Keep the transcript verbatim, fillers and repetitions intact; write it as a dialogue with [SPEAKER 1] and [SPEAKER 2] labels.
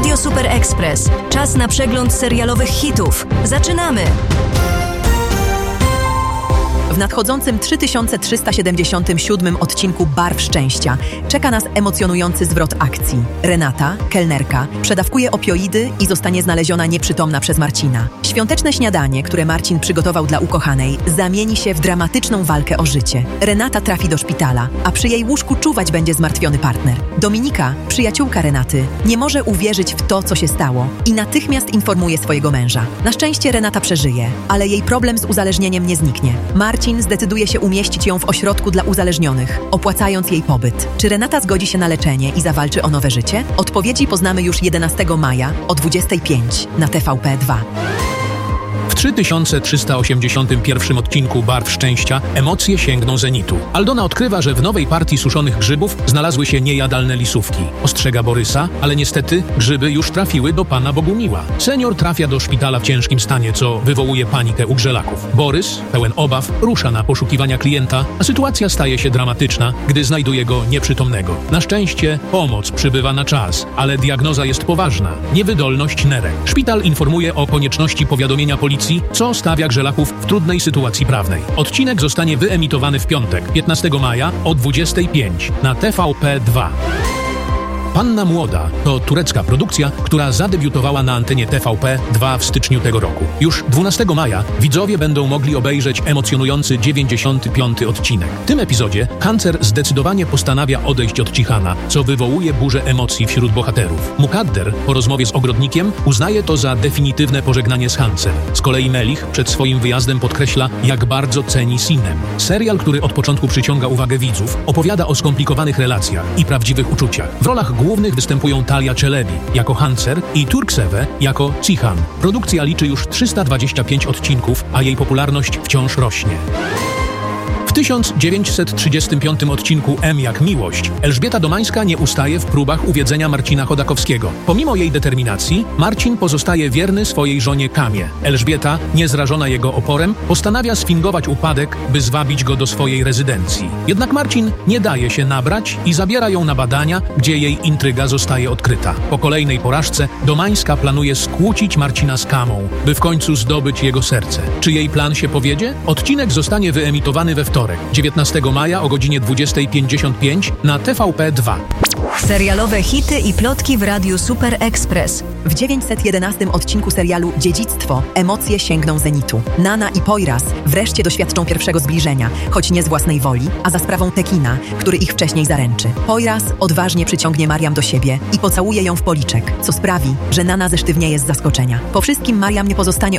[SPEAKER 1] Radio Super Express. Czas na przegląd serialowych hitów. Zaczynamy! W nadchodzącym trzy tysiące trzysta siedemdziesiątym siódmym odcinku Barw Szczęścia czeka nas emocjonujący zwrot akcji. Renata, kelnerka, przedawkuje opioidy i zostanie znaleziona nieprzytomna przez Marcina. Świąteczne śniadanie, które Marcin przygotował dla ukochanej, zamieni się w dramatyczną walkę o życie. Renata trafi do szpitala, a przy jej łóżku czuwać będzie zmartwiony partner. Dominika, przyjaciółka Renaty, nie może uwierzyć w to, co się stało i natychmiast informuje swojego męża. Na szczęście Renata przeżyje, ale jej problem z uzależnieniem nie zniknie. Marcin zdecyduje się umieścić ją w ośrodku dla uzależnionych, opłacając jej pobyt. Czy Renata zgodzi się na leczenie i zawalczy o nowe życie? Odpowiedzi poznamy już jedenastego maja o dwudziestej piątej na T V P dwa.
[SPEAKER 2] W trzy tysiące trzysta osiemdziesiątym pierwszym odcinku Barw Szczęścia emocje sięgną zenitu. Aldona odkrywa, że w nowej partii suszonych grzybów znalazły się niejadalne lisówki. Ostrzega Borysa, ale niestety grzyby już trafiły do pana Bogumiła. Senior trafia do szpitala w ciężkim stanie, co wywołuje panikę u grzelaków. Borys, pełen obaw, rusza na poszukiwania klienta, a sytuacja staje się dramatyczna, gdy znajduje go nieprzytomnego. Na szczęście pomoc przybywa na czas, ale diagnoza jest poważna. Niewydolność nerek. Szpital informuje o konieczności powiadomienia policji, co stawia grzelaków w trudnej sytuacji prawnej. Odcinek zostanie wyemitowany w piątek, piętnastego maja o dwudziestej piątej na T V P dwa. Panna Młoda to turecka produkcja, która zadebiutowała na antenie T V P dwa w styczniu tego roku. Już dwunastego maja widzowie będą mogli obejrzeć emocjonujący dziewięćdziesiąty piąty odcinek. W tym epizodzie Hancer zdecydowanie postanawia odejść od Cichana, co wywołuje burzę emocji wśród bohaterów. Mukadder po rozmowie z ogrodnikiem uznaje to za definitywne pożegnanie z Hancer. Z kolei Melich przed swoim wyjazdem podkreśla, jak bardzo ceni Sinem. Serial, który od początku przyciąga uwagę widzów, opowiada o skomplikowanych relacjach i prawdziwych uczuciach. W rolach głównych występują Talia Çelebi jako Hancer i Turkseve jako Cihan. Produkcja liczy już trzysta dwadzieścia pięć odcinków, a jej popularność wciąż rośnie. W tysiąc dziewięćset trzydziestym piątym odcinku M jak Miłość Elżbieta Domańska nie ustaje w próbach uwiedzenia Marcina Chodakowskiego. Pomimo jej determinacji, Marcin pozostaje wierny swojej żonie Kamie. Elżbieta, niezrażona jego oporem, postanawia sfingować upadek, by zwabić go do swojej rezydencji. Jednak Marcin nie daje się nabrać i zabiera ją na badania, gdzie jej intryga zostaje odkryta. Po kolejnej porażce Domańska planuje skłócić Marcina z Kamą, by w końcu zdobyć jego serce. Czy jej plan się powiedzie? Odcinek zostanie wyemitowany we wtorek, dziewiętnastego maja o godzinie dwudziestej pięćdziesiąt pięć na T V P dwa.
[SPEAKER 1] Serialowe hity i plotki w Radiu Super Express.
[SPEAKER 3] W dziewięćset jedenastym odcinku serialu Dziedzictwo emocje sięgną zenitu. Nana i Poyraz wreszcie doświadczą pierwszego zbliżenia, choć nie z własnej woli, a za sprawą Tekina, który ich wcześniej zaręczy. Poyraz odważnie przyciągnie Mariam do siebie i pocałuje ją w policzek, co sprawi, że Nana zesztywnieje z zaskoczenia. Po wszystkim Mariam nie pozostanie